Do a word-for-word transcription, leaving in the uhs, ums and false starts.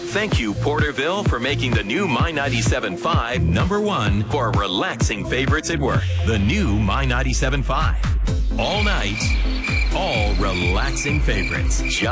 Thank you, Porterville, for making the new My ninety-seven point five number one for relaxing favorites at work. The new My ninety-seven point five. All night, all relaxing favorites.